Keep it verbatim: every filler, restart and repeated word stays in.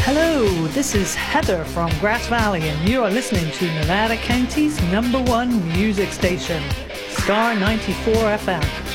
Hello, this is Heather from Grass Valley, and you are listening to Nevada County's number one music station, Star ninety-four F M.